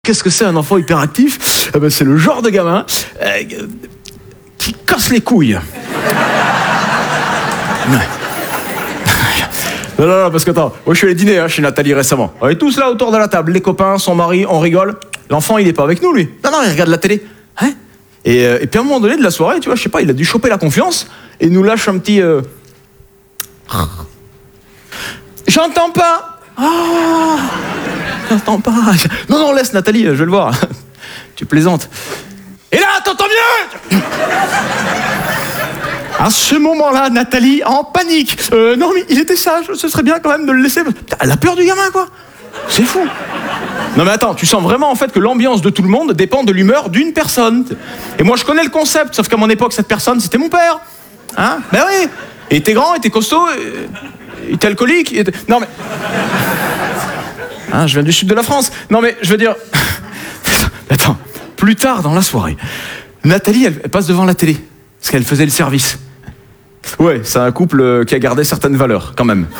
Qu'est-ce que c'est un enfant hyperactif? C'est le genre de gamin qui casse les couilles. Non, parce que attends, moi je suis allé dîner chez Nathalie récemment. On est tous là autour de la table, les copains, son mari, on rigole. L'enfant, il est pas avec nous, lui. Non, il regarde la télé. Hein? Et puis à un moment donné de la soirée, tu vois, je sais pas, il a dû choper la confiance et il nous lâche un petit... J'entends pas. Ah, j'entends pas. Non, laisse Nathalie, je vais le voir. Tu plaisantes. Et là, t'entends mieux? À ce moment-là, Nathalie, en panique. Non, mais il était sage, ce serait bien quand même de le laisser. Putain, elle a peur du gamin, quoi. C'est fou. Non, mais attends, tu sens vraiment en fait que l'ambiance de tout le monde dépend de l'humeur d'une personne. Et moi, je connais le concept, sauf qu'à mon époque, cette personne, c'était mon père. Hein? Ben oui. Il était grand, il était costaud, il était alcoolique. Non, mais... Hein, je viens du sud de la France. Non, mais je veux dire... Attends, plus tard dans la soirée, Nathalie, elle passe devant la télé, parce qu'elle faisait le service. Ouais, c'est un couple qui a gardé certaines valeurs, quand même.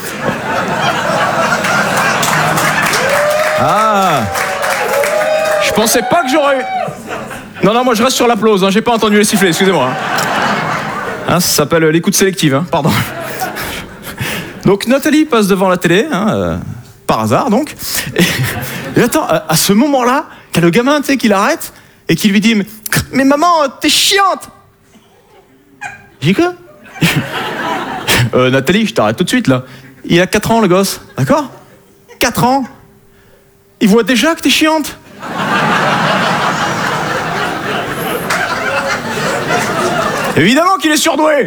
Ah, je pensais pas que j'aurais... Non, moi je reste sur l'applause, j'ai pas entendu les sifflets, excusez-moi. Ça s'appelle l'écoute sélective, pardon. Donc Nathalie passe devant la télé, par hasard donc. Et attends, à ce moment-là, t'as le gamin, tu sais, qui l'arrête et qui lui dit « Mais maman, t'es chiante !» J'ai dit quoi? Nathalie, je t'arrête tout de suite, là. Il a 4 ans, le gosse, d'accord? 4 ans. Il voit déjà que t'es chiante. Évidemment qu'il est surdoué.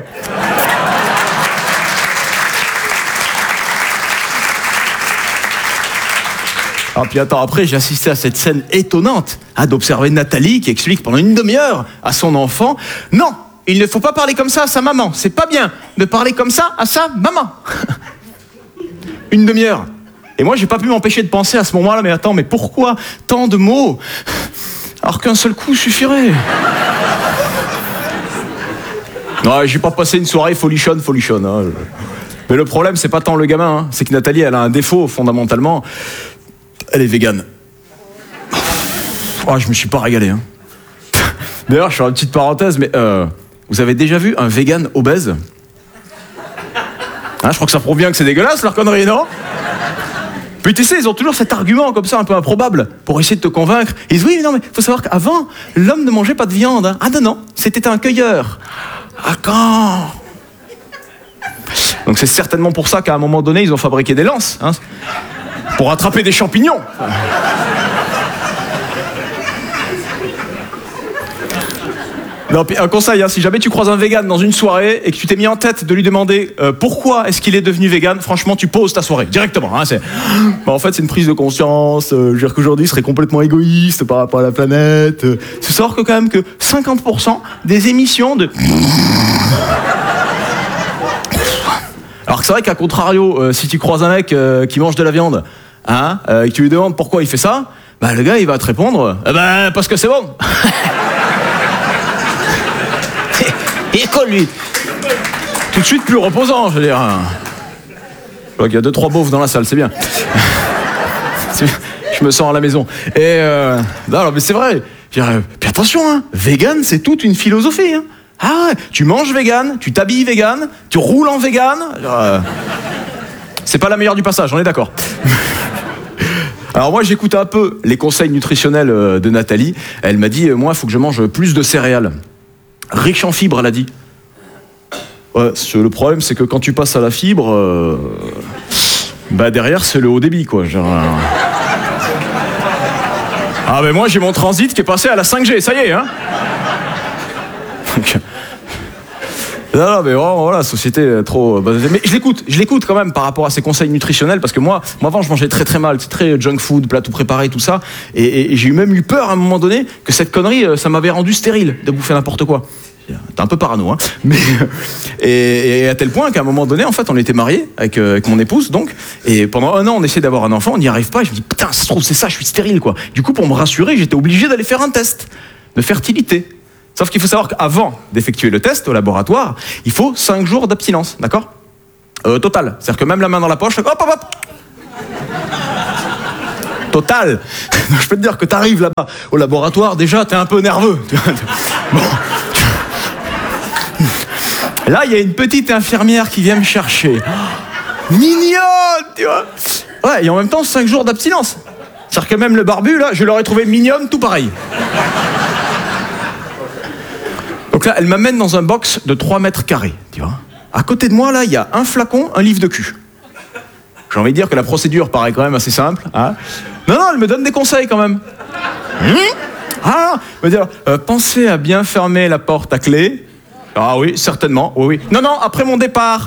Ah, puis attends, après, j'ai assisté à cette scène étonnante, d'observer Nathalie qui explique pendant une demi-heure à son enfant « Non, il ne faut pas parler comme ça à sa maman, c'est pas bien de parler comme ça à sa maman. » Une demi-heure. Et moi, j'ai pas pu m'empêcher de penser à ce moment-là, mais attends, mais pourquoi tant de mots alors qu'un seul coup suffirait? Non, j'ai pas passé une soirée folichonne. Mais le problème, c'est pas tant le gamin, c'est que Nathalie, elle a un défaut, fondamentalement. Elle est végane. Oh, je me suis pas régalé. D'ailleurs, je fais une petite parenthèse, mais vous avez déjà vu un vegan obèse? Je crois que ça prouve bien que c'est dégueulasse, leur connerie, non? Puis tu sais, ils ont toujours cet argument comme ça, un peu improbable, pour essayer de te convaincre. Ils disent, oui, mais non, mais faut savoir qu'avant, l'homme ne mangeait pas de viande. Ah non, c'était un cueilleur. Ah quand? Donc c'est certainement pour ça qu'à un moment donné, ils ont fabriqué des lances, pour attraper des champignons. Non, puis un conseil, si jamais tu croises un vegan dans une soirée et que tu t'es mis en tête de lui demander pourquoi est-ce qu'il est devenu vegan, franchement, tu poses ta soirée directement. En fait, c'est une prise de conscience. Je veux dire qu'aujourd'hui, il serait complètement égoïste par rapport à la planète. C'est savoir que quand même que 50% des émissions de... Alors que c'est vrai qu'à contrario, si tu croises un mec qui mange de la viande, et que tu lui demandes pourquoi il fait ça, le gars, il va te répondre parce que c'est bon. Il est con, lui. Tout de suite plus reposant, je veux dire. Je vois qu'il y a 2-3 beaufs dans la salle, c'est bien. Je me sens à la maison. Et non, mais c'est vrai. Puis attention, vegan, c'est toute une philosophie. Tu manges vegan, tu t'habilles vegan, tu roules en vegan. C'est pas la meilleure du passage, on est d'accord. Alors moi, j'écoute un peu les conseils nutritionnels de Nathalie. Elle m'a dit, moi, il faut que je mange plus de céréales. Riche en fibres, elle a dit. Ouais, le problème, c'est que quand tu passes à la fibre, derrière, c'est le haut débit, quoi. Mais moi, j'ai mon transit qui est passé à la 5G, ça y est, Non, mais vraiment, la société est trop... Mais je l'écoute quand même par rapport à ses conseils nutritionnels, parce que moi avant, je mangeais très très mal, c'est très junk food, plat tout préparé, tout ça, et j'ai même eu peur à un moment donné que cette connerie, ça m'avait rendu stérile de bouffer n'importe quoi. T'es un peu parano, mais... Et à tel point qu'à un moment donné, en fait, on était mariés avec mon épouse, donc, et pendant 1 an, on essayait d'avoir un enfant, on n'y arrive pas, et je me dis, putain, ça se trouve, c'est ça, je suis stérile, quoi. Du coup, pour me rassurer, j'étais obligé d'aller faire un test de fertilité. Sauf qu'il faut savoir qu'avant d'effectuer le test au laboratoire, il faut 5 jours d'abstinence, d'accord? Total. C'est-à-dire que même la main dans la poche, hop. Total. Je peux te dire que t'arrives là-bas au laboratoire, déjà, t'es un peu nerveux. Bon. Là, il y a une petite infirmière qui vient me chercher. Mignonne, tu vois. Ouais, et en même temps, 5 jours d'abstinence. C'est-à-dire que même le barbu, là, je l'aurais trouvé mignonne, tout pareil. Donc là, elle m'amène dans un box de 3 mètres carrés, tu vois. À côté de moi, là, il y a un flacon, un livre de cul. J'ai envie de dire que la procédure paraît quand même assez simple. Hein. Non, elle me donne des conseils quand même. Elle me dit, pensez à bien fermer la porte à clé. Ah oui, certainement, oui. Non, après mon départ.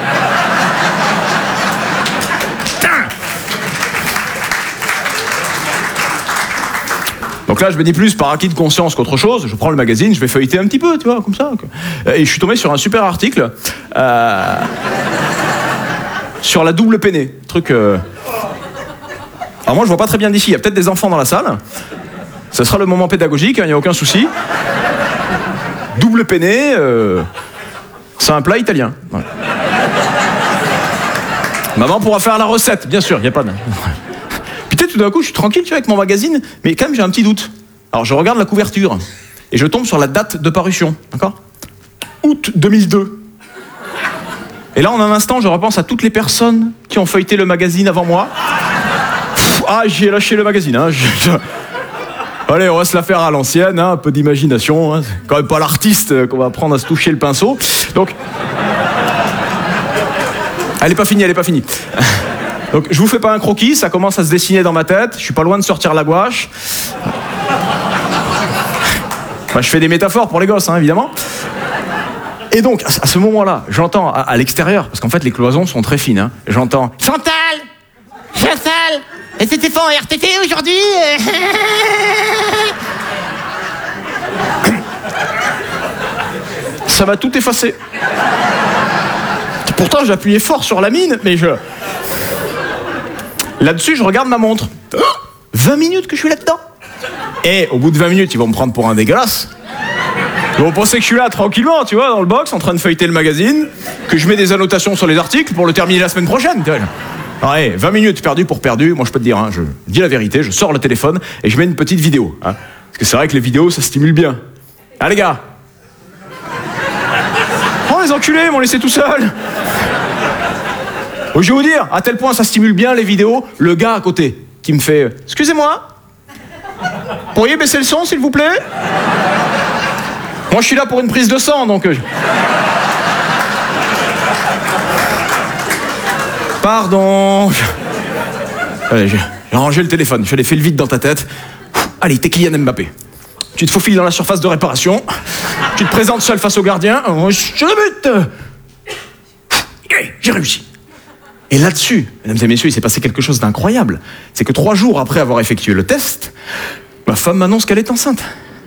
Donc là, je me dis plus par acquis de conscience qu'autre chose. Je prends le magazine, je vais feuilleter un petit peu, tu vois, comme ça. Et je suis tombé sur un super article sur la double peinée. Truc. Alors moi, je vois pas très bien d'ici. Il y a peut-être des enfants dans la salle. Ce sera le moment pédagogique, il n'y a aucun souci. Double peinée, c'est un plat italien. Ouais. Maman pourra faire la recette, bien sûr, il n'y a pas de... Puis tout d'un coup, je suis tranquille, tu vois, avec mon magazine, mais quand même, j'ai un petit doute. Alors, je regarde la couverture, et je tombe sur la date de parution, d'accord ? Août 2002. Et là, en un instant, je repense à toutes les personnes qui ont feuilleté le magazine avant moi. J'ai lâché le magazine, hein. Allez, on va se la faire à l'ancienne, hein, un peu d'imagination. Hein. C'est quand même pas l'artiste qu'on va apprendre à se toucher le pinceau. Donc, elle est pas finie. Donc, je vous fais pas un croquis, ça commence à se dessiner dans ma tête. Je suis pas loin de sortir la gouache. Je fais des métaphores pour les gosses, hein, évidemment. Et donc, à ce moment-là, j'entends à l'extérieur, parce qu'en fait, les cloisons sont très fines. Hein, j'entends Chantal, et c'était pas en RTT aujourd'hui Ça va tout effacer. Pourtant, j'ai appuyé fort sur la mine, mais Là-dessus, je regarde ma montre. 20 minutes que je suis là-dedans. Et au bout de 20 minutes, ils vont me prendre pour un dégueulasse. Ils vont penser que je suis là tranquillement, tu vois, dans le box, en train de feuilleter le magazine, que je mets des annotations sur les articles pour le terminer la semaine prochaine. Ouais, 20 minutes perdues pour perdu. Moi, je peux te dire, hein, je dis la vérité, je sors le téléphone et je mets une petite vidéo. Hein, parce que c'est vrai que les vidéos, ça stimule bien. Ah, les gars. Oh, les enculés, ils m'ont laissé tout seul. Je vais vous dire, à tel point ça stimule bien les vidéos, le gars à côté qui me fait « Excusez-moi, pourriez baisser le son, s'il vous plaît ?» Moi, je suis là pour une prise de sang, donc... Pardon. Allez, j'ai rangé le téléphone, je l'ai fait le vide dans ta tête. Allez, t'es Kylian Mbappé. Tu te faufiles dans la surface de réparation, tu te présentes seul face au gardien, je le bute. J'ai réussi. Et là-dessus, mesdames et messieurs, il s'est passé quelque chose d'incroyable. C'est que 3 jours après avoir effectué le test, ma femme m'annonce qu'elle est enceinte.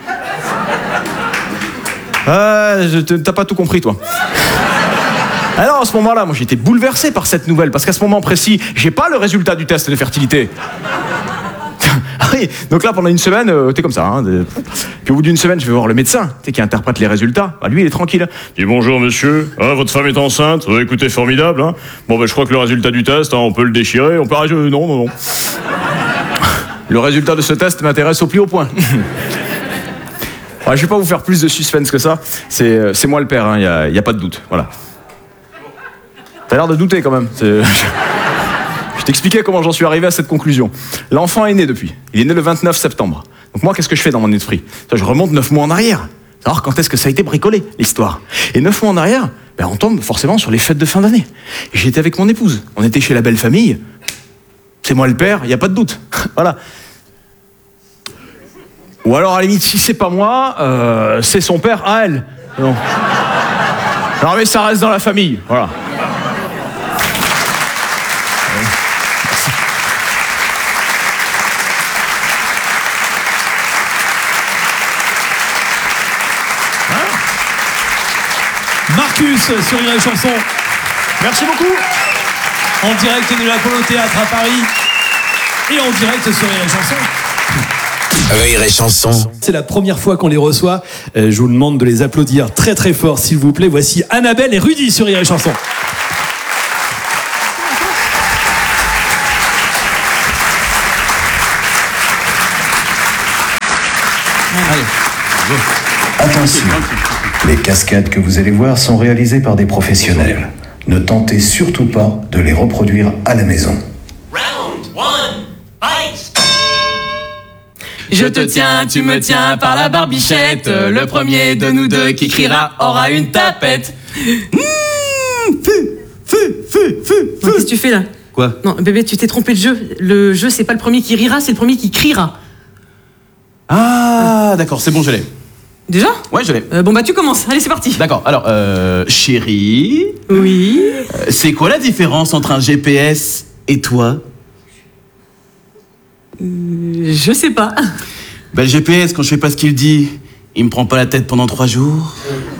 T'as pas tout compris, toi. Alors, à ce moment-là, moi, j'étais bouleversé par cette nouvelle, parce qu'à ce moment précis, j'ai pas le résultat du test de fertilité. Oui, donc là, pendant une semaine, t'es comme ça. Hein, Puis au bout d'une semaine, je vais voir le médecin, qui interprète les résultats. Bah, lui, il est tranquille. Il dit bonjour, monsieur. Ah, votre femme est enceinte. Écoutez, formidable. Hein. Bon, je crois que le résultat du test, on peut le déchirer. On peut arrêter. Non. Le résultat de ce test m'intéresse au plus haut point. Je vais pas vous faire plus de suspense que ça. C'est moi le père. Il y a pas de doute. Voilà. T'as l'air de douter quand même. Je t'expliquais comment j'en suis arrivé à cette conclusion. L'enfant est né depuis. Il est né le 29 septembre. Donc moi, qu'est-ce que je fais dans mon esprit ? Je remonte 9 mois en arrière. Alors quand est-ce que ça a été bricolé, l'histoire ? Et 9 mois en arrière, on tombe forcément sur les fêtes de fin d'année. Et j'étais avec mon épouse. On était chez la belle famille. C'est moi le père, il n'y a pas de doute. Voilà. Ou alors, à la limite, si c'est pas moi, c'est son père à elle. Non. Alors, mais ça reste dans la famille. Voilà. Marcus sur Rire et Chanson. Merci beaucoup. En direct de l'Apollo Théâtre à Paris et en direct sur Rire et Chanson. Rire et Chanson. C'est la première fois qu'on les reçoit. Je vous demande de les applaudir très très fort, s'il vous plaît. Voici Annabelle et Rudy sur Rire et Chanson. Attention, les cascades que vous allez voir sont réalisées par des professionnels. Ne tentez surtout pas de les reproduire à la maison. Round 1, fight! Je te tiens, tu me tiens par la barbichette. Le premier de nous deux qui criera aura une tapette. Qu'est-ce que tu fais là? Quoi? Non, bébé, tu t'es trompé de jeu. Le jeu, c'est pas le premier qui rira, c'est le premier qui criera. Ah, d'accord, c'est bon, je l'ai. Déjà? Ouais, je l'ai. Bon bah tu commences, allez c'est parti. D'accord, alors, chérie, Oui. c'est quoi la différence entre un GPS et toi? Je sais pas. Bah, le GPS, quand je fais pas ce qu'il dit, il me prend pas la tête pendant 3 jours.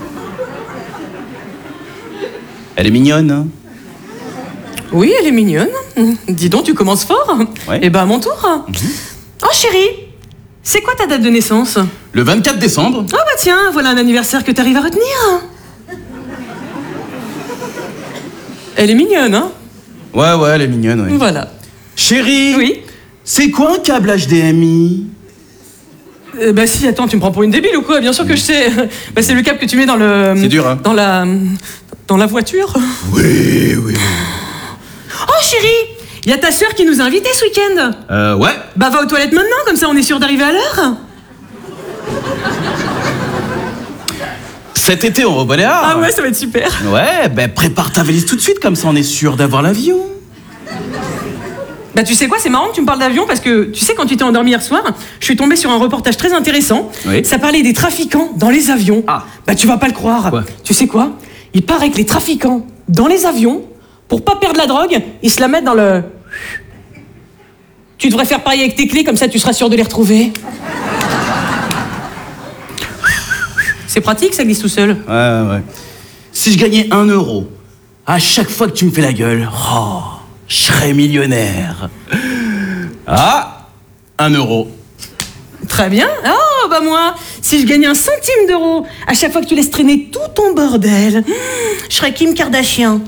Elle est mignonne, hein? Oui, elle est mignonne. Dis donc, tu commences fort. Ouais. Et bah à mon tour. Oh chérie, c'est quoi ta date de naissance? Le 24 décembre. Ah bah tiens, voilà un anniversaire que t'arrives à retenir. Elle est mignonne, hein? Ouais, elle est mignonne, ouais. Voilà. Chérie, Oui. c'est quoi un câble HDMI? Bah si, attends, tu me prends pour une débile ou quoi? Bien sûr que je sais. Bah c'est le câble que tu mets dans le... C'est dur, hein? Dans la voiture. Oui. Oh chérie, il y a ta sœur qui nous a invités ce week-end. Ouais. Bah va aux toilettes maintenant, comme ça on est sûr d'arriver à l'heure. Cet été, on va au Baléares. Ah ouais, ça va être super. Ouais, ben prépare ta valise tout de suite, comme ça on est sûr d'avoir l'avion. Bah tu sais quoi, c'est marrant que tu me parles d'avion parce que tu sais quand tu t'es endormi hier soir, je suis tombée sur un reportage très intéressant. Oui. Ça parlait des trafiquants dans les avions. Ah. Bah tu vas pas le croire. Quoi? Tu sais quoi? Il paraît que les trafiquants dans les avions, pour pas perdre la drogue, ils se la mettent dans le... Tu devrais faire pareil avec tes clés, comme ça tu seras sûr de les retrouver. C'est pratique, ça glisse tout seul. Ouais. Si je gagnais 1 euro à chaque fois que tu me fais la gueule, oh, je serais millionnaire. Ah, 1 euro. Très bien. Oh, bah moi, si je gagnais 1 centime d'euro à chaque fois que tu laisses traîner tout ton bordel, je serais Kim Kardashian.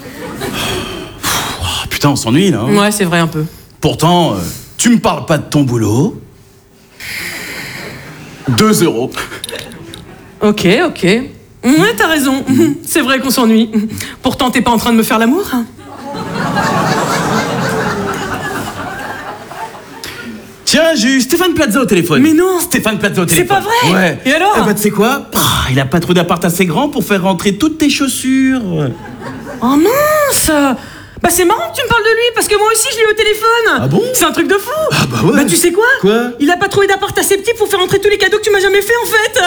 Oh, putain, on s'ennuie là. Hein. Ouais, c'est vrai un peu. Pourtant, tu me parles pas de ton boulot. 2 euros. Ok. Ouais, t'as raison. C'est vrai qu'on s'ennuie. Pourtant, t'es pas en train de me faire l'amour. Tiens, j'ai eu Stéphane Plaza au téléphone. Mais non. Stéphane Plaza au téléphone. C'est pas vrai. Ouais. Et alors? Eh bah, tu sais quoi? Il a pas trouvé d'appart assez grand pour faire rentrer toutes tes chaussures. Oh mince. Bah c'est marrant que tu me parles de lui, parce que moi aussi je l'ai eu au téléphone. Ah bon? C'est un truc de fou. Ah bah ouais. Bah tu sais quoi? Quoi? Il a pas trouvé d'appart assez petit pour faire entrer tous les cadeaux que tu m'as jamais fait en fait.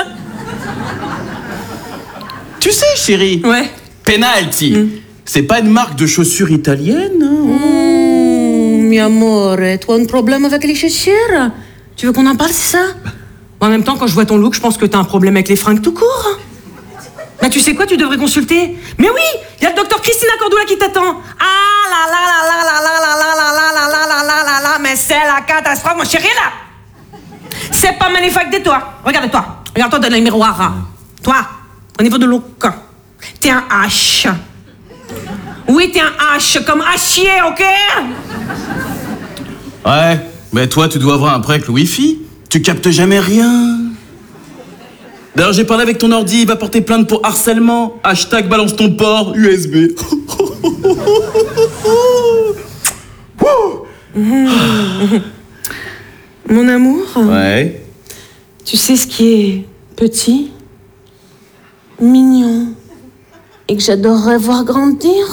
Tu sais, chérie. Ouais. Penalty. C'est pas une marque de chaussures italienne, hein? Mi amore, toi un problème avec les chaussures? Tu veux qu'on en parle, c'est ça? En même temps, quand je vois ton look, je pense que t'as un problème avec les fringues tout court. Bah tu sais quoi, tu devrais consulter. Mais oui, il y a le docteur Christina Cordula qui t'attend. Ah là là là là là là là là là là là là là là là là, mais c'est la catastrophe, mon chéri là. C'est pas magnifique de toi. Regarde-toi dans le miroir. Toi, au niveau de look, t'es un H. Oui, t'es un H, comme hachier, ok? Ouais, mais toi, tu dois avoir un problème avec le Wi-Fi. Tu captes jamais rien. D'ailleurs, j'ai parlé avec ton ordi, il va porter plainte pour harcèlement. Hashtag balance ton port USB. Mon amour, Ouais. tu sais ce qui est petit, mignon, et que j'adorerais voir grandir?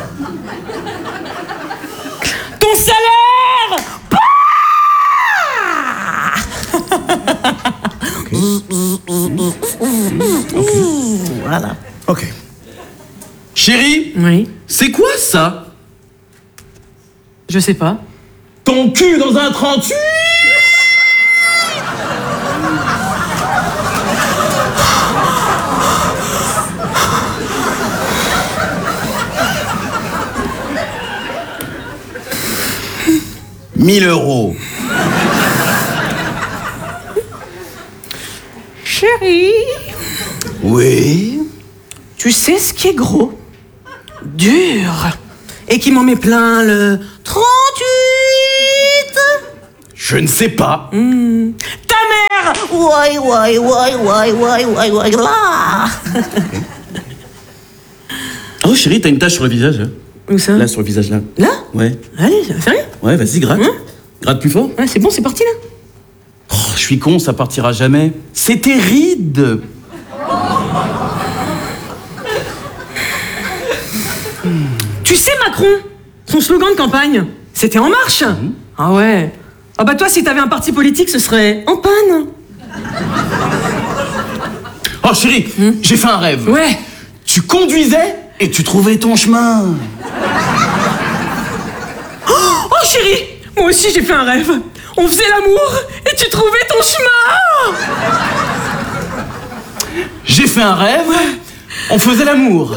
Ton salaire! Voilà. Ok. Chérie, Oui, c'est quoi ça? je sais pas. Ton cul dans un 38? « 1000 euros. Chérie, Oui. tu sais ce qui est gros, dur, et qui m'en met plein le 38? Je ne sais pas. Ta mère! Oh chérie, t'as une tache sur le visage. Hein. Où ça? Là, sur le visage, là. Là? Ouais. Allez, sérieux? Ouais, vas-y, gratte. Hein? Gratte plus fort. Ouais, c'est bon, c'est parti là. Oh, je suis con, ça partira jamais. C'est tes rides. Tu sais, Macron, son slogan de campagne, c'était En Marche. Ah ouais. Ah bah toi, si t'avais un parti politique, ce serait En Panne. Oh chérie, j'ai fait un rêve. Ouais. Tu conduisais et tu trouvais ton chemin. Oh chérie, moi aussi j'ai fait un rêve. On faisait l'amour et tu trouvais ton chemin. J'ai fait un rêve, on faisait l'amour.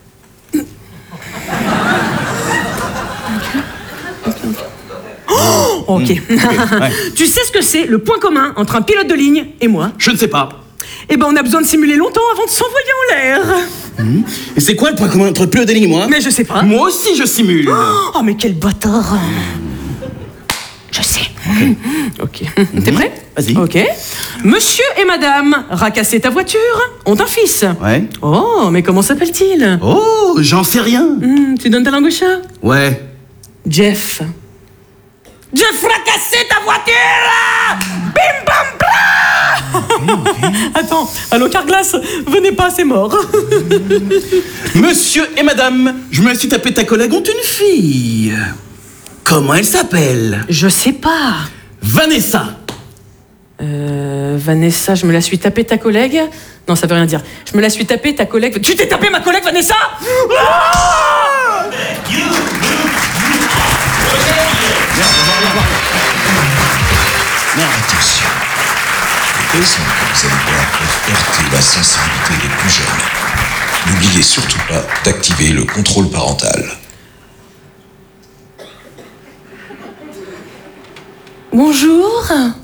Ok. Ouais. Tu sais ce que c'est le point commun entre un pilote de ligne et moi? Je ne sais pas. Eh ben on a besoin de simuler longtemps avant de s'envoyer en l'air. Et c'est quoi le point commun entre le pilote de ligne et moi? Mais je sais pas. Moi aussi je simule. Oh mais quel bâtard. Je sais. Ok. T'es prêt? Vas-y. Ok. Monsieur et madame, racassez ta voiture, ont un fils. Ouais. Oh, mais comment s'appelle-t-il? Oh, j'en sais rien. Tu donnes ta langue au chat? Ouais. Jeff. Jeff, racassez ta voiture! Bim bam bla! Attends, allô Carglass, venez pas, c'est mort. Monsieur et madame, je me suis tapé ta collègue ont une fille. Comment elle s'appelle? Je sais pas. Vanessa. Vanessa, je me la suis tapé ta collègue. Non, ça veut rien dire. Je me la suis tapé ta collègue. Tu t'es tapé ma collègue Vanessa? Ah! Attention. Les sons que vous allez voir peuvent heurter la sensibilité des plus jeunes. N'oubliez surtout pas d'activer le contrôle parental. Bonjour.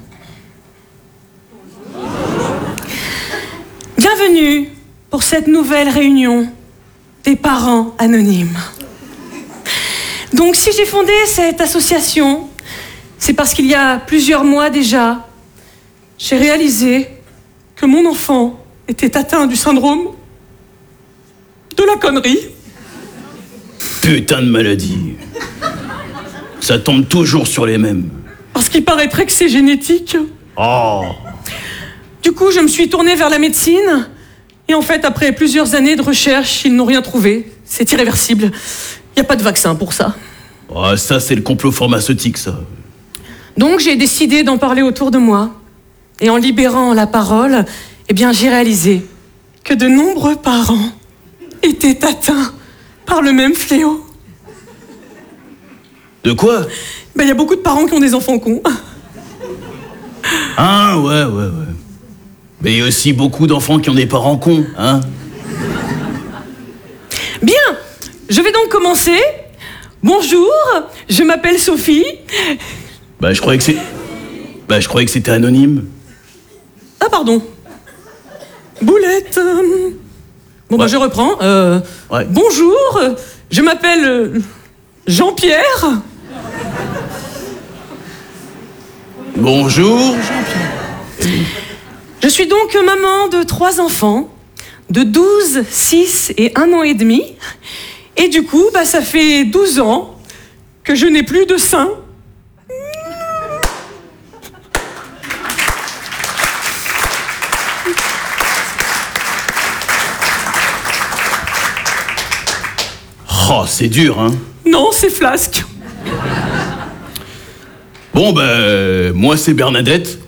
Bienvenue pour cette nouvelle réunion des parents anonymes. Donc si j'ai fondé cette association, c'est parce qu'il y a plusieurs mois déjà, j'ai réalisé que mon enfant était atteint du syndrome de la connerie. Putain de maladie. Ça tombe toujours sur les mêmes. Parce qu'il paraîtrait que c'est génétique. Oh. Du coup, je me suis tournée vers la médecine. Et en fait, après plusieurs années de recherche, ils n'ont rien trouvé. C'est irréversible. Il n'y a pas de vaccin pour ça. Oh, ça, c'est le complot pharmaceutique, ça. Donc, j'ai décidé d'en parler autour de moi. Et en libérant la parole, eh bien, j'ai réalisé que de nombreux parents étaient atteints par le même fléau. De quoi? Ben, il y a beaucoup de parents qui ont des enfants cons. Ah, ouais. Mais il y a aussi beaucoup d'enfants qui ont des parents cons, hein? Bien, je vais donc commencer. Bonjour, je m'appelle Sophie. Je croyais que c'était anonyme. Ah, pardon. Boulette. Bon, Ouais. je reprends. Ouais. Bonjour, je m'appelle Jean-Pierre. Bonjour. Je suis donc maman de 3 enfants, de 12, 6 et 1 an et demi. Et du coup, ça fait 12 ans que je n'ai plus de sein. Oh, c'est dur, hein? Non, c'est Flasque. Bon, moi, c'est Bernadette.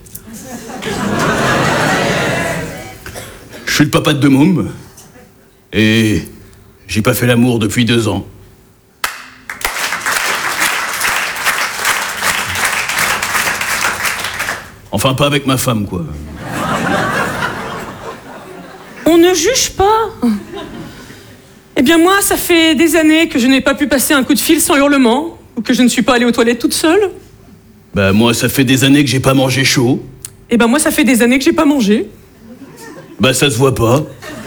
Je suis le papa de 2 mômes. Et j'ai pas fait l'amour depuis 2 ans. Enfin, pas avec ma femme, quoi. On ne juge pas. Eh bien moi, ça fait des années que je n'ai pas pu passer un coup de fil sans hurlement, ou que je ne suis pas allée aux toilettes toute seule. Moi, ça fait des années que j'ai pas mangé chaud. Eh ben moi, ça fait des années que j'ai pas mangé. Ça se voit pas.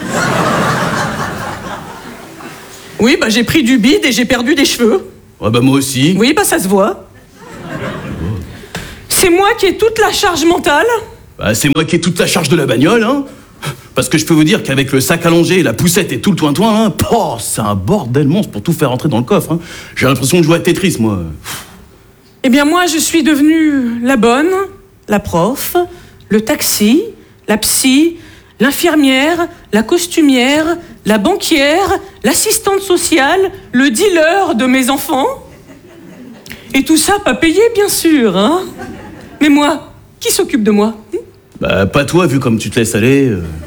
Oui, j'ai pris du bide et j'ai perdu des cheveux. Ouais, moi aussi. Oui, ça se voit. C'est moi qui ai toute la charge mentale. Bah, c'est moi qui ai toute la charge de la bagnole, hein. Parce que je peux vous dire qu'avec le sac allongé, la poussette et tout le toin-toin, hein, c'est un bordel monstre pour tout faire rentrer dans le coffre. Hein. J'ai l'impression de jouer à Tetris, moi. Eh bien, moi, je suis devenue la bonne, la prof, le taxi, la psy, l'infirmière, la costumière, la banquière, l'assistante sociale, le dealer de mes enfants. Et tout ça pas payé, bien sûr, hein. Mais moi, qui s'occupe de moi? Bah, pas toi, vu comme tu te laisses aller.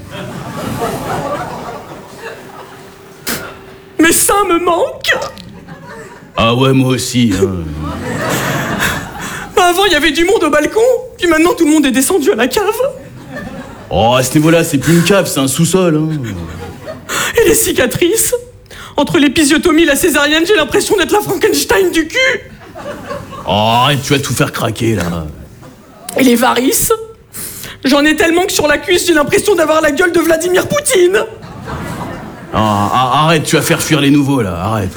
Mes seins me manquent. Ah ouais, moi aussi. Hein. Bah avant, il y avait du monde au balcon, puis maintenant, tout le monde est descendu à la cave. Oh, à ce niveau-là, c'est plus une cave, c'est un sous-sol. Hein. Et les cicatrices? Entre l'épisiotomie et la césarienne, j'ai l'impression d'être la Frankenstein du cul. Oh, arrête, tu vas tout faire craquer, là. Et les varices? J'en ai tellement que sur la cuisse, j'ai l'impression d'avoir la gueule de Vladimir Poutine. Ah, arrête, tu vas faire fuir les nouveaux, là, arrête.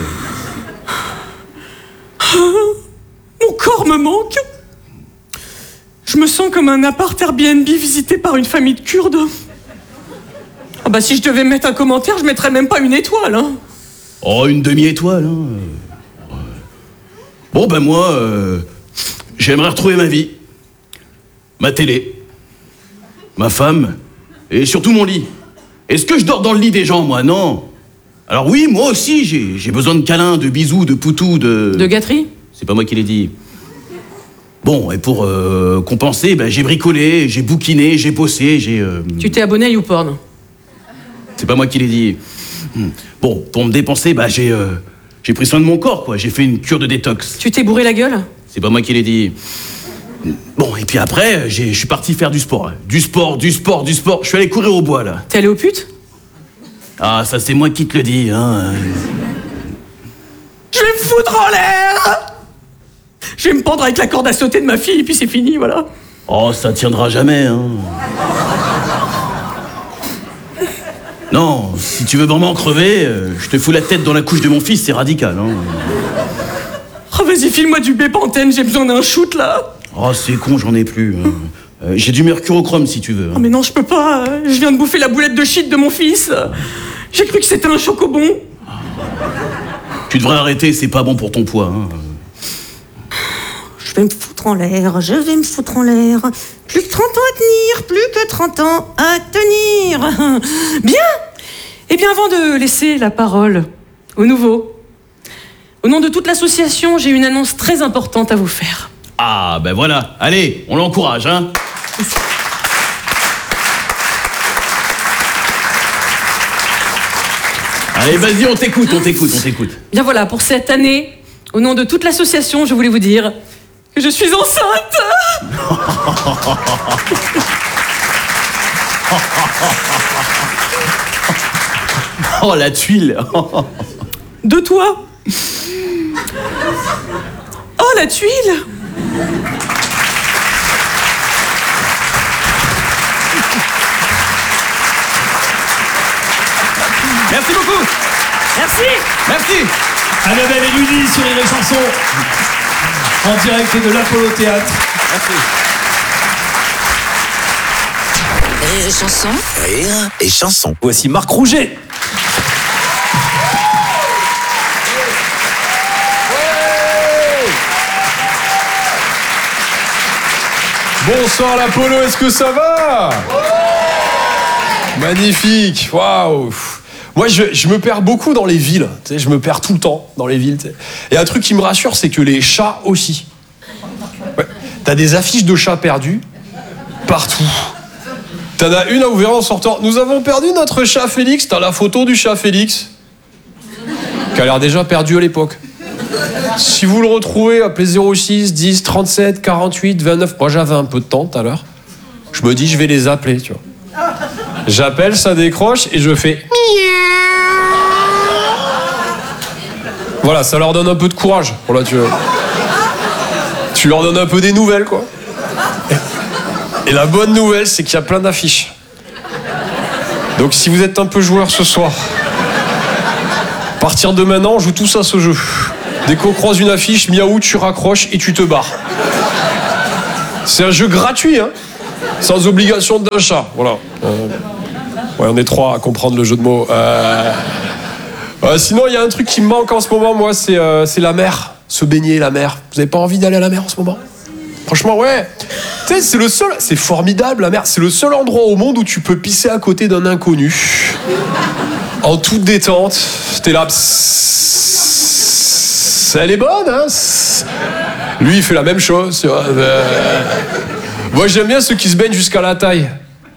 Mon corps me manque. Je me sens comme un appart Airbnb visité par une famille de Kurdes. Ah bah si je devais mettre un commentaire, je mettrais même pas une étoile, hein. Oh, une demi-étoile, hein. Bon, ben moi, j'aimerais retrouver ma vie. Ma télé. Ma femme. Et surtout mon lit. Est-ce que je dors dans le lit des gens, moi? Non. Alors oui, moi aussi, j'ai besoin de câlins, de bisous, de poutous, de... De gâterie? C'est pas moi qui l'ai dit. Bon, et pour compenser, ben, j'ai bricolé, j'ai bouquiné, j'ai bossé, j'ai... Tu t'es abonné à YouPorn? C'est pas moi qui l'ai dit. Bon, pour me dépenser, bah, j'ai pris soin de mon corps, quoi. J'ai fait une cure de détox. Tu t'es bourré la gueule? C'est pas moi qui l'ai dit. Bon, et puis après, je suis parti faire du sport. Du sport. Je suis allé courir au bois, là. T'es allé aux putes? Ah, ça, c'est moi qui te le dis, hein. Je vais me foutre en l'air. Je vais me pendre avec la corde à sauter de ma fille, et puis c'est fini, voilà. Oh, ça tiendra jamais, hein. Non, si tu veux vraiment crever, je te fous la tête dans la couche de mon fils, c'est radical, hein. Oh, vas-y, file-moi du Bépantène, j'ai besoin d'un shoot, là. Oh, c'est con, j'en ai plus. Hein. J'ai du mercurochrome, si tu veux. Hein. Oh, mais non, je peux pas. Je viens de bouffer la boulette de shit de mon fils. J'ai cru que c'était un chocobon. Tu devrais arrêter, c'est pas bon pour ton poids, hein. Je vais me foutre en l'air, je vais me foutre en l'air. Plus que 30 ans à tenir, plus que 30 ans à tenir. Bien. Eh bien, avant de laisser la parole aux nouveaux, au nom de toute l'association, j'ai une annonce très importante à vous faire. Ah, ben voilà. Allez, on l'encourage, hein. Allez, vas-y, on t'écoute. Bien voilà, pour cette année, au nom de toute l'association, je voulais vous dire que je suis enceinte. Oh, la tuile. De toi. Oh, la tuile. Merci beaucoup. Merci. Annabelle et Rudy sur les chansons en direct de l'Apollo Théâtre. Merci. Rire et chanson. Rire et chanson. Voici Marc Rouget. Bonsoir l'Apollo, est-ce que ça va? Magnifique, waouh. Moi, je me perds beaucoup dans les villes. Tu sais, je me perds tout le temps dans les villes. Tu sais. Et un truc qui me rassure, c'est que les chats aussi. Ouais. T'as des affiches de chats perdus partout. T'en as une à ouvrir en sortant. Nous avons perdu notre chat Félix. T'as la photo du chat Félix, qui a l'air déjà perdu à l'époque. Si vous le retrouvez, appelez 06 10 37 48 29. Moi, j'avais un peu de temps tout à l'heure. Je me dis, je vais les appeler, tu vois. J'appelle, ça décroche et je fais voilà, ça leur donne un peu de courage. Voilà, tu leur donnes un peu des nouvelles, quoi. Et la bonne nouvelle, c'est qu'il y a plein d'affiches. Donc si vous êtes un peu joueur ce soir, à partir de maintenant, on joue tous à ce jeu. Dès qu'on croise une affiche, miaou, tu raccroches et tu te barres. C'est un jeu gratuit, hein. Sans obligation d'un chat, voilà. Ouais, on est 3 à comprendre le jeu de mots. Sinon, il y a un truc qui me manque en ce moment, moi, c'est la mer. Se baigner, la mer. Vous avez pas envie d'aller à la mer en ce moment? Franchement, ouais. Tu sais, c'est formidable, la mer. C'est le seul endroit au monde où tu peux pisser à côté d'un inconnu. En toute détente. T'es là. Elle est bonne, hein. Lui, il fait la même chose, tu vois. Moi, j'aime bien ceux qui se baignent jusqu'à la taille.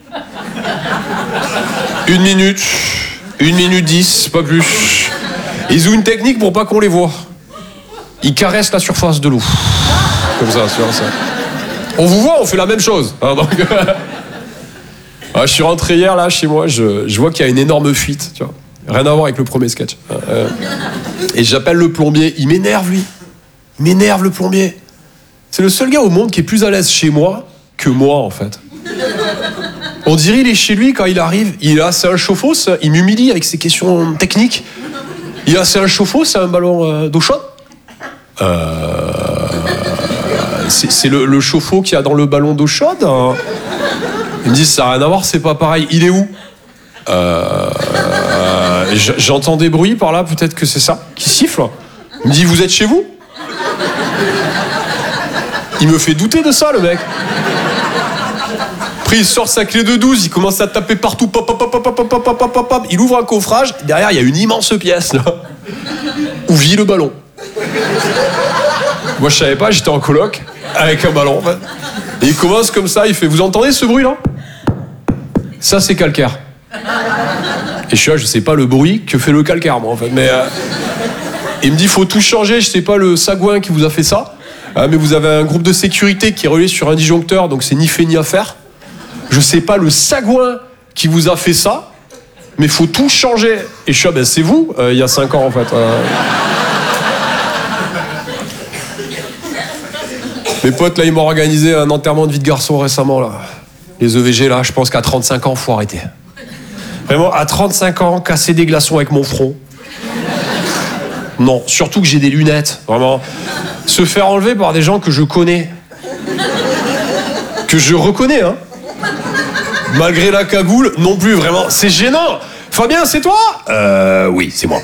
1 minute, 1 minute 10, pas plus. Ils ont une technique pour pas qu'on les voit. Ils caressent la surface de l'eau. Comme ça, tu vois ça. On vous voit, on fait la même chose. Hein, donc... je suis rentré hier, là, chez moi, je vois qu'il y a une énorme fuite, tu vois. Rien à voir avec le premier sketch. Et j'appelle le plombier. Il m'énerve, lui. Il m'énerve, le plombier. C'est le seul gars au monde qui est plus à l'aise chez moi que moi, en fait. On dirait il est chez lui quand il arrive. C'est un chauffe-eau, il m'humilie avec ses questions techniques. C'est un chauffe-eau, c'est un ballon d'eau chaude. C'est le chauffe-eau qu'il y a dans le ballon d'eau chaude. Il me dit, ça n'a rien à voir, c'est pas pareil. Il est où? J'entends des bruits par là, peut-être que c'est ça, qui siffle. Il me dit, vous êtes chez vous? Il me fait douter de ça, le mec. Après, il sort sa clé de 12, il commence à taper partout, pop, pop, pop, pop, pop, pop, pop, pop, pop. Il ouvre un coffrage, derrière, il y a une immense pièce, là, où vit le ballon. Moi, je savais pas, j'étais en coloc, avec un ballon, en fait. Et il commence comme ça, il fait, vous entendez ce bruit, là? Ça, c'est calcaire. Et je suis là, je sais pas le bruit que fait le calcaire, moi, en fait. Mais il me dit, faut tout changer, je sais pas le sagouin qui vous a fait ça. Mais vous avez un groupe de sécurité qui est relié sur un disjoncteur, donc c'est ni fait ni à faire. Je sais pas le sagouin qui vous a fait ça, mais faut tout changer. Et je suis là, ben c'est vous, il y a 5 ans en fait. Mes potes là, ils m'ont organisé un enterrement de vie de garçon récemment là. Les EVG là, je pense qu'à 35 ans, faut arrêter. Vraiment, à 35 ans, casser des glaçons avec mon front. Non, surtout que j'ai des lunettes, vraiment. Se faire enlever par des gens que je connais. Que je reconnais, hein. Malgré la cagoule, non plus, vraiment. C'est gênant. Fabien, c'est toi? Oui, c'est moi.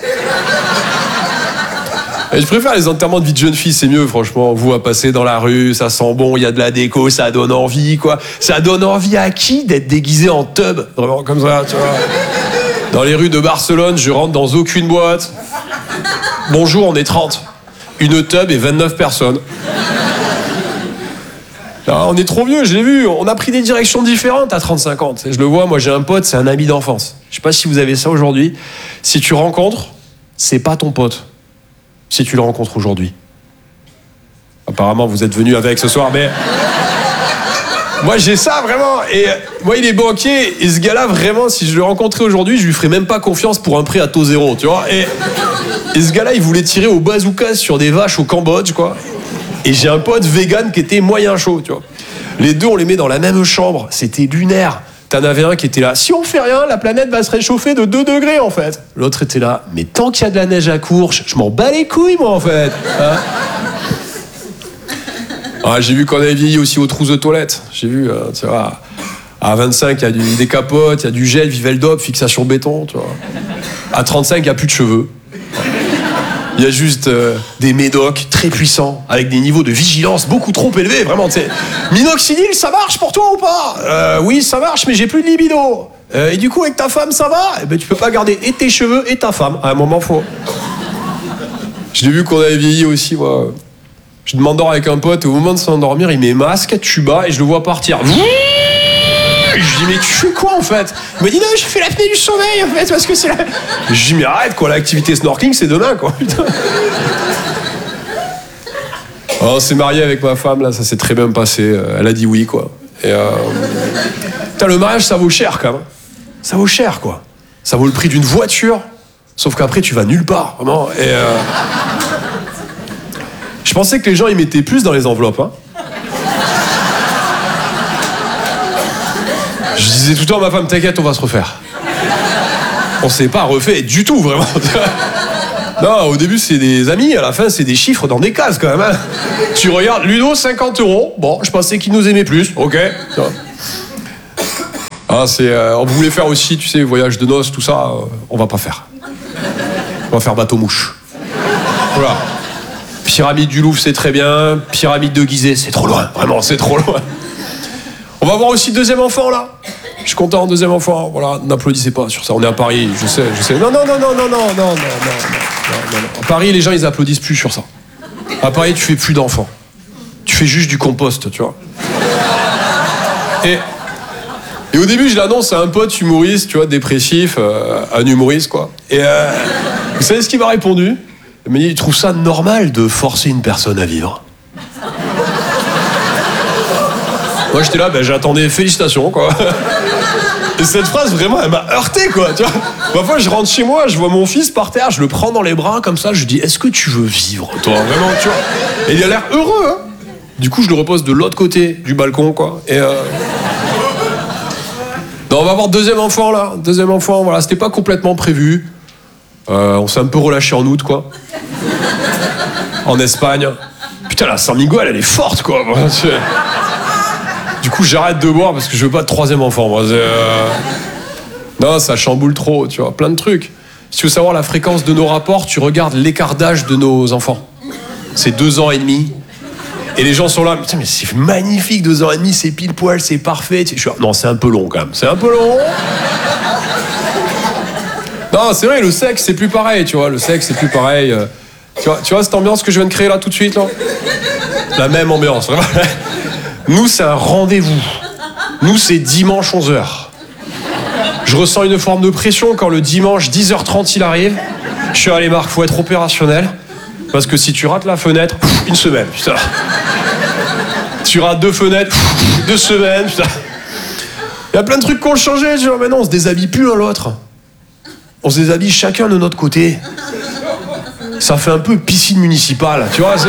Et je préfère les enterrements de vie de jeune fille, c'est mieux, franchement. Vous à passer dans la rue, ça sent bon, il y a de la déco, ça donne envie, quoi. Ça donne envie à qui d'être déguisé en tub? Vraiment, comme ça, tu vois. Dans les rues de Barcelone, je rentre dans aucune boîte. Bonjour, on est 30. Une tub et 29 personnes. Non, on est trop vieux, je l'ai vu. On a pris des directions différentes à 35 ans. Je le vois, moi j'ai un pote, c'est un ami d'enfance. Je sais pas si vous avez ça aujourd'hui. Si tu rencontres, c'est pas ton pote. Si tu le rencontres aujourd'hui. Apparemment, vous êtes venu avec ce soir, mais... Moi j'ai ça vraiment, et moi il est banquier, et ce gars-là vraiment, si je le rencontrais aujourd'hui, je lui ferais même pas confiance pour un prêt à taux zéro, tu vois. Et ce gars-là, il voulait tirer au bazooka sur des vaches au Cambodge, quoi. Et j'ai un pote vegan qui était moyen chaud, tu vois. Les deux, on les met dans la même chambre, c'était lunaire. T'en avais un qui était là, si on fait rien, la planète va se réchauffer de 2 degrés en fait. L'autre était là, mais tant qu'il y a de la neige à Courche, je m'en bats les couilles moi en fait. Hein. Ah, j'ai vu qu'on avait vieilli aussi aux trousses de toilette. J'ai vu, tu vois, à 25, il y a des capotes, il y a du gel, Viveldop, fixation béton, tu vois. À 35, il n'y a plus de cheveux. Il y a juste des médocs très puissants, avec des niveaux de vigilance beaucoup trop élevés, vraiment, tu sais. Minoxidil, ça marche pour toi ou pas? Oui, ça marche, mais j'ai plus de libido. Et du coup, avec ta femme, ça va? Eh ben, tu peux pas garder et tes cheveux et ta femme. À un moment, faut... Je l'ai vu qu'on avait vieilli aussi, moi. Je m'endors avec un pote, et au moment de s'endormir, il met masque, tuba, et je le vois partir. Je dis, mais tu fais quoi en fait? Il me dit, non, j'ai fait l'apnée du sommeil en fait, parce que c'est la... Je dis, mais arrête quoi, l'activité snorkeling c'est demain quoi. Oh, on s'est marié avec ma femme là, ça s'est très bien passé. Elle a dit oui quoi. Et putain, le mariage ça vaut cher quand même. Ça vaut cher quoi. Ça vaut le prix d'une voiture, sauf qu'après tu vas nulle part, vraiment. Et je pensais que les gens ils mettaient plus dans les enveloppes, hein. Je disais tout le temps à ma femme, t'inquiète, on va se refaire. On s'est pas refait du tout, vraiment. Non, au début, c'est des amis, à la fin, c'est des chiffres dans des cases, quand même. Hein. Tu regardes, Ludo, 50 €. Bon, je pensais qu'il nous aimait plus, ok. Ah, on voulait faire aussi, tu sais, voyage de noces, tout ça, on va pas faire. On va faire bateau-mouche. Voilà. Pyramide du Louvre, c'est très bien. Pyramide de Gizeh, c'est trop loin. Vraiment, c'est trop loin. On va avoir aussi deuxième enfant, là. Je suis content, deuxième enfant. Voilà, n'applaudissez pas sur ça. On est à Paris, je sais. Non. À Paris, les gens, ils applaudissent plus sur ça. À Paris, tu fais plus d'enfants. Tu fais juste du compost, tu vois. Et au début, je l'annonce à un pote humoriste, tu vois, dépressif, un humoriste, quoi. Et vous savez ce qu'il m'a répondu ? Il m'a dit, il trouve ça normal de forcer une personne à vivre. Moi, j'étais là, j'attendais, félicitations, quoi. Et cette phrase, vraiment, elle m'a heurté, quoi, tu vois. Parfois, je rentre chez moi, je vois mon fils par terre, je le prends dans les bras, comme ça, je lui dis, est-ce que tu veux vivre, toi, vraiment, tu vois. Et il a l'air heureux, hein. Du coup, je le repose de l'autre côté du balcon, quoi. Et non, on va avoir deuxième enfant, là. Deuxième enfant, voilà, c'était pas complètement prévu. On s'est un peu relâché en août, quoi. En Espagne. Putain, la San Miguel, elle est forte, quoi. Du coup, j'arrête de boire parce que je veux pas de troisième enfant, moi. Non, ça chamboule trop, tu vois, plein de trucs. Si tu veux savoir la fréquence de nos rapports, tu regardes l'écart d'âge de nos enfants. C'est 2 ans et demi. Et les gens sont là, putain, mais c'est magnifique, 2 ans et demi, c'est pile poil, c'est parfait. Je suis là, non, c'est un peu long, quand même. C'est un peu long. Non, c'est vrai, le sexe, c'est plus pareil, tu vois. Le sexe, c'est plus pareil. Tu vois cette ambiance que je viens de créer là, tout de suite, là ? La même ambiance, vraiment. Nous, c'est un rendez-vous. Nous, c'est dimanche 11h. Je ressens une forme de pression quand le dimanche 10h30 il arrive. Je suis allé, Marc, faut être opérationnel. Parce que si tu rates la fenêtre, une semaine, putain. Tu rates 2 fenêtres, 2 semaines, putain. Il y a plein de trucs qui ont changé, tu vois. Maintenant, on se déshabille plus l'un l'autre. On se déshabille chacun de notre côté. Ça fait un peu piscine municipale, tu vois.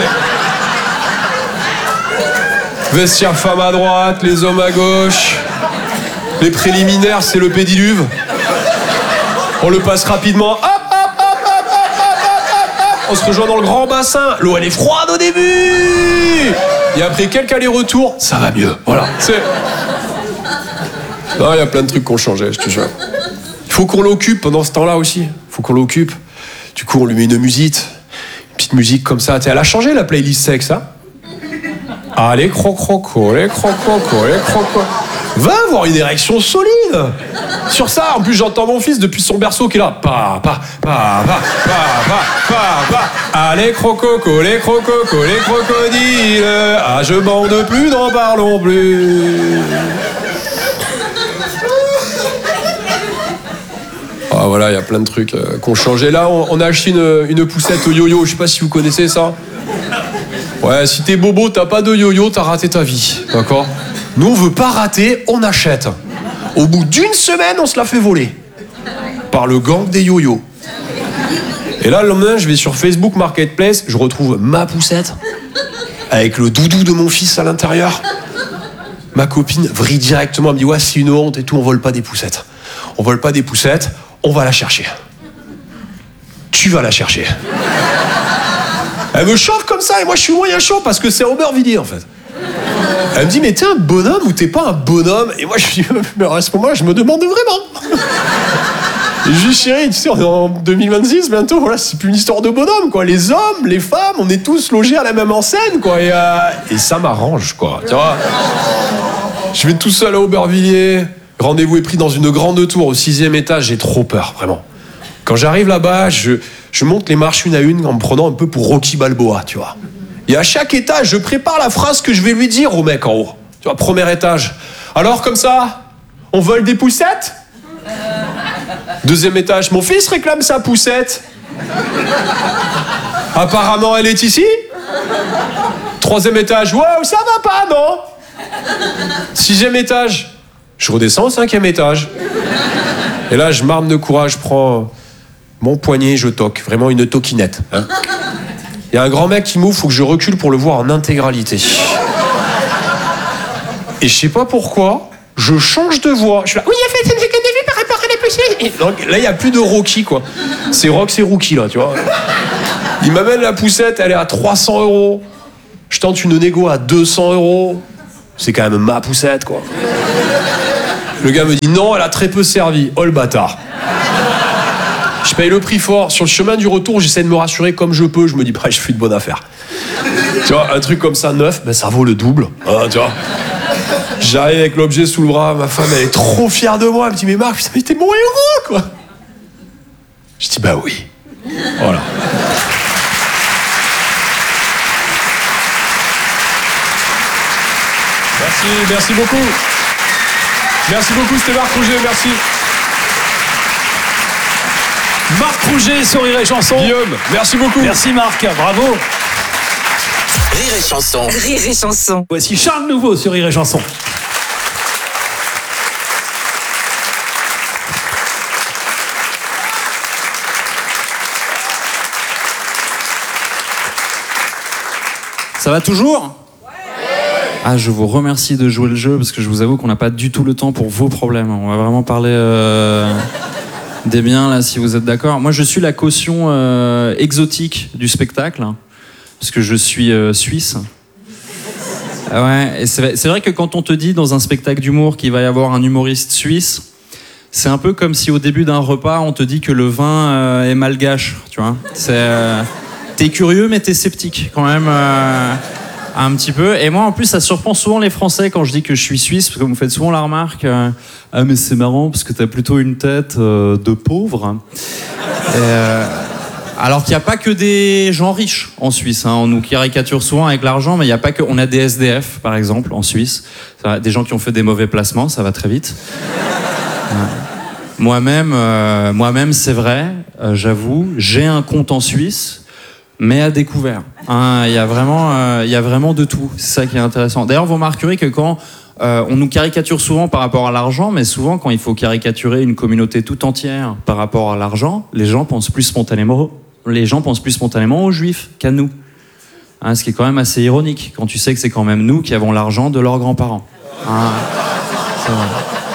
Vestiaire femme à droite, les hommes à gauche. Les préliminaires, c'est le pédiluve. On le passe rapidement. Hop, hop, hop, hop, hop, hop, hop. On se rejoint dans le grand bassin. L'eau, elle est froide au début. Et après quelques allers-retours, ça va mieux. Voilà. Non, il y a plein de trucs qui ont changé, je te jure. Il faut qu'on l'occupe pendant ce temps-là aussi. Il faut qu'on l'occupe. Du coup, on lui met une musique. Une petite musique comme ça. Elle a changé la playlist sexe, hein. Ah, les crocrocos, les crocrocos, les crocos. Va avoir une érection solide. Sur ça, en plus, j'entends mon fils depuis son berceau qui est là. Pa. Ah, les crococos, les crococos, les crocodiles. Ah, je bande plus, n'en parlons plus. Ah, voilà, il y a plein de trucs qui ont changé. Là, on a acheté une poussette au yo-yo. Je sais pas si vous connaissez ça. Ouais, si t'es bobo, t'as pas de yo-yo, t'as raté ta vie, d'accord ? Nous, on veut pas rater, on achète. Au bout d'une semaine, on se la fait voler. Par le gang des yo-yo. Et là, le lendemain, je vais sur Facebook Marketplace, je retrouve ma poussette, avec le doudou de mon fils à l'intérieur. Ma copine vrille directement, elle me dit « Ouais, c'est une honte et tout, on vole pas des poussettes. On vole pas des poussettes, on va la chercher. Tu vas la chercher. » Elle me chauffe comme ça et moi je suis moyen chaud parce que c'est Aubervilliers en fait. Elle me dit mais t'es un bonhomme ou t'es pas un bonhomme ? Et moi je dis mais à ce moment-là je me demande vraiment. Et je dis chérie, tu sais on est en 2026 bientôt, voilà, c'est plus une histoire de bonhomme quoi. Les hommes, les femmes, on est tous logés à la même enseigne quoi. Et ça m'arrange quoi, tu vois. Je vais tout seul à Aubervilliers, rendez-vous est pris dans une grande tour au 6e étage, j'ai trop peur vraiment. Quand j'arrive là-bas, je monte les marches une à une en me prenant un peu pour Rocky Balboa, tu vois. Et à chaque étage, je prépare la phrase que je vais lui dire au mec en haut. Tu vois, premier étage. Alors, comme ça, on vole des poussettes ? 2e étage, mon fils réclame sa poussette. Apparemment, elle est ici. 3e étage, wow, ça va pas, non ? 6e étage, je redescends au 5e étage. Et là, je m'arme de courage, je prends mon poignet, je toque. Vraiment une toquinette. Hein. Il y a un grand mec qui m'ouvre, faut que je recule pour le voir en intégralité. Et je sais pas pourquoi, je change de voix. Je suis là, oui, en fait, c'est ce que j'ai vu par rapport à la poussette. Donc là, il n'y a plus de Rocky, quoi. C'est Rox et Rookie, là, tu vois. Il m'amène la poussette, elle est à 300 €. Je tente une négo à 200 €. C'est quand même ma poussette, quoi. Le gars me dit non, elle a très peu servi. Oh le bâtard. Je paye le prix fort. Sur le chemin du retour, j'essaie de me rassurer comme je peux. Je me dis, bah, je fais une bonne affaire. Tu vois, un truc comme ça, neuf, ben, ça vaut le double. Ah, tu vois. J'arrive avec l'objet sous le bras. Ma femme, elle est trop fière de moi. Elle me dit, mais Marc, putain, mais t'es mon héros, quoi. Je dis, bah oui. Voilà. Merci beaucoup. Merci beaucoup, c'était Marc Rouget, merci. Marc Rouget sur Rire et Chanson. Guillaume, merci beaucoup. Merci Marc, bravo. Rire et Chanson. Rire et Chanson. Voici Charles Nouveau sur Rire et Chanson. Ça va toujours ? Ah, je vous remercie de jouer le jeu parce que je vous avoue qu'on n'a pas du tout le temps pour vos problèmes. On va vraiment parler des biens là, si vous êtes d'accord. Moi, je suis la caution exotique du spectacle parce que je suis suisse. Ah ouais, et c'est vrai que quand on te dit dans un spectacle d'humour qu'il va y avoir un humoriste suisse, c'est un peu comme si au début d'un repas on te dit que le vin est malgache, tu vois. T'es curieux mais t'es sceptique quand même. Un petit peu. Et moi, en plus, ça surprend souvent les Français quand je dis que je suis suisse, parce que vous me faites souvent la remarque ah, mais c'est marrant parce que t'as plutôt une tête de pauvre. Alors qu'il n'y a pas que des gens riches en Suisse. Hein. On nous caricature souvent avec l'argent, mais il n'y a pas que. On a des SDF, par exemple, en Suisse. Des gens qui ont fait des mauvais placements, ça va très vite. Moi-même, c'est vrai, j'avoue, j'ai un compte en Suisse. Mais à découvert. Hein, il y a vraiment de tout. C'est ça qui est intéressant. D'ailleurs, vous remarquerez que quand on nous caricature souvent par rapport à l'argent, mais souvent quand il faut caricaturer une communauté tout entière par rapport à l'argent, les gens pensent plus spontanément aux juifs qu'à nous. Hein, ce qui est quand même assez ironique quand tu sais que c'est quand même nous qui avons l'argent de leurs grands-parents. Hein, c'est vrai.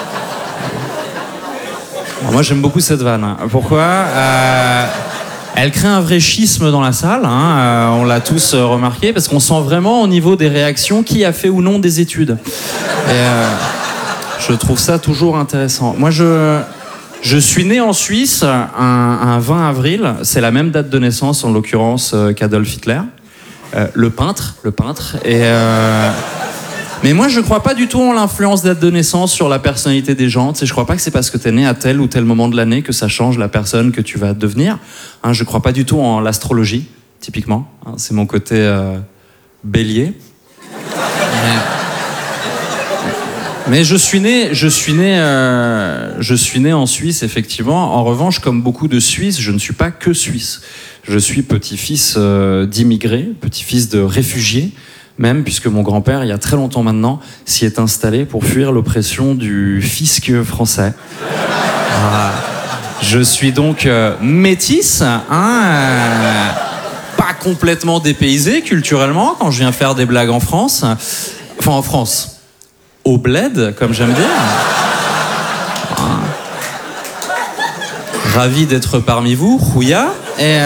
Alors, moi, j'aime beaucoup cette vanne. Pourquoi Elle crée un vrai schisme dans la salle, hein, on l'a tous remarqué, parce qu'on sent vraiment au niveau des réactions qui a fait ou non des études. Et je trouve ça toujours intéressant. Moi, je suis né en Suisse un 20 avril, c'est la même date de naissance en l'occurrence qu'Adolf Hitler, le peintre. Mais moi, je crois pas du tout en l'influence date de naissance sur la personnalité des gens. Tu sais, je crois pas que c'est parce que t'es né à tel ou tel moment de l'année que ça change la personne que tu vas devenir. Hein, je crois pas du tout en l'astrologie, typiquement. Hein, c'est mon côté bélier. Mais je suis né en Suisse, effectivement. En revanche, comme beaucoup de Suisses, je ne suis pas que suisse. Je suis petit-fils d'immigrés, petit-fils de réfugiés. Même puisque mon grand-père, il y a très longtemps maintenant, s'y est installé pour fuir l'oppression du fisc français. Je suis donc métisse, hein, pas complètement dépaysé culturellement quand je viens faire des blagues en France. Enfin, en France. Au bled, comme j'aime dire. Ravi d'être parmi vous, Rouya. Et...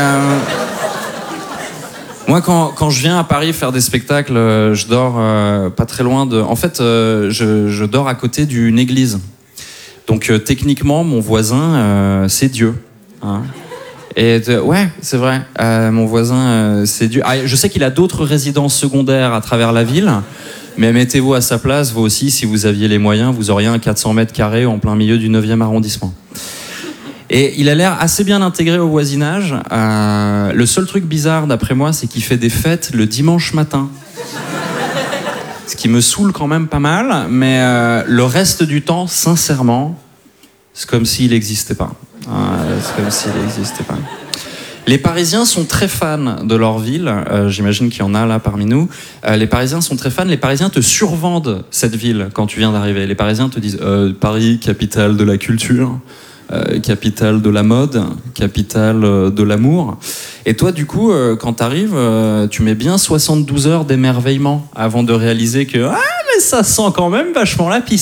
Moi, quand je viens à Paris faire des spectacles, je dors pas très loin de... En fait, je dors à côté d'une église. Donc, techniquement, mon voisin, c'est Dieu. Hein. Et ouais, c'est vrai. Mon voisin, c'est Dieu. Ah, je sais qu'il a d'autres résidences secondaires à travers la ville, mais mettez-vous à sa place, vous aussi, si vous aviez les moyens, vous auriez un 400 mètres carrés en plein milieu du 9e arrondissement. Et il a l'air assez bien intégré au voisinage. Le seul truc bizarre, d'après moi, c'est qu'il fait des fêtes le dimanche matin. Ce qui me saoule quand même pas mal, mais le reste du temps, sincèrement, c'est comme s'il n'existait pas. C'est comme s'il n'existait pas. Les Parisiens sont très fans de leur ville. J'imagine qu'il y en a là parmi nous. Les Parisiens sont très fans. Les Parisiens te survendent cette ville quand tu viens d'arriver. Les Parisiens te disent Paris, capitale de la culture. Capitale de la mode, capitale de l'amour. Et toi, du coup, quand t'arrives, tu mets bien 72 heures d'émerveillement avant de réaliser que « Ah, mais ça sent quand même vachement la pisse !»